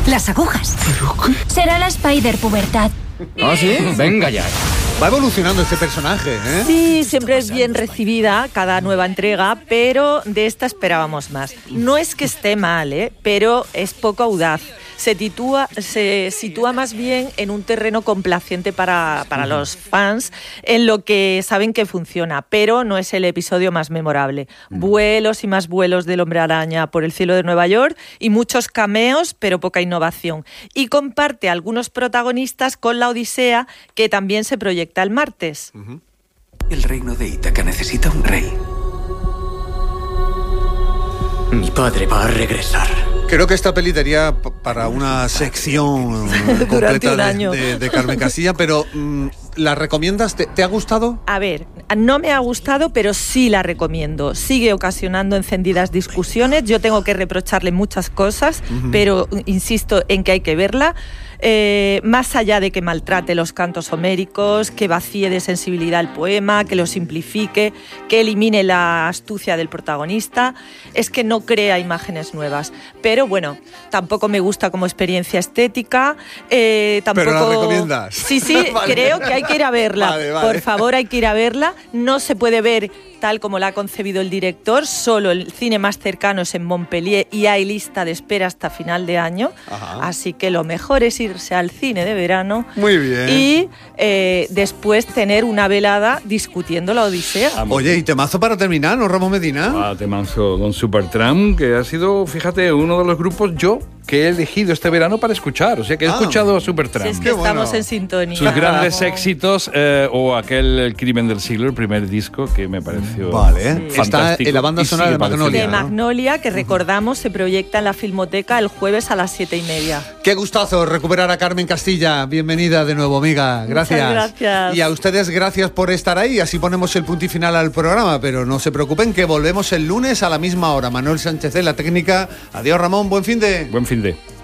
Las agujas. ¿Pero qué? Será la Spider-Pubertad. ¿Ah, sí? Venga ya. Va evolucionando este personaje, ¿eh? Sí, siempre es bien recibida cada nueva entrega, pero de esta esperábamos más. No es que esté mal, pero es poco audaz. Se sitúa más bien en un terreno complaciente para los fans, en lo que saben que funciona, pero no es el episodio más memorable. Vuelos y más vuelos del Hombre Araña por el cielo de Nueva York y muchos cameos, pero poca innovación. Y comparte algunos protagonistas con la Odisea, que también se proyecta el martes. El reino de Ítaca necesita un rey. Mi padre va a regresar. Creo que esta peli daría para una sección completa de Carmen Castilla, pero ¿la recomiendas? ¿Te ha gustado? A ver, no me ha gustado, pero sí la recomiendo. Sigue ocasionando encendidas discusiones. Yo tengo que reprocharle muchas cosas, pero insisto en que hay que verla. Más allá de que maltrate los cantos homéricos, que vacíe de sensibilidad el poema, que lo simplifique, que elimine la astucia del protagonista, es que no crea imágenes nuevas. Pero bueno, tampoco me gusta como experiencia estética. Tampoco... ¿Pero la recomiendas? Sí, vale. Creo que hay que ir a verla. Vale. Por favor, hay que ir a verla. No se puede ver tal como la ha concebido el director, solo el cine más cercano es en Montpellier y hay lista de espera hasta final de año. Ajá. Así que lo mejor es irse al cine de verano. Muy bien. Y después tener una velada discutiendo la Odisea. Oye, y temazo para terminar, ¿no, Ramón Medina? Temazo con Supertramp, que ha sido, fíjate, uno de los grupos que he elegido este verano para escuchar. O sea, que he escuchado a Supertramp. Si es que estamos en sintonía. Sus grandes éxitos, o aquel El crimen del siglo, el primer disco, que me pareció fantástico. Está en la banda sonora de Magnolia. De Magnolia, que recordamos se proyecta en la Filmoteca el jueves a las 7:30. Qué gustazo recuperar a Carmen Castilla. Bienvenida de nuevo, amiga. Gracias. Muchas gracias. Y a ustedes, gracias por estar ahí. Así ponemos el punto y final al programa, pero no se preocupen que volvemos el lunes a la misma hora. Manuel Sánchez en la técnica. Adiós, Ramón. Buen fin de... Buen fin de...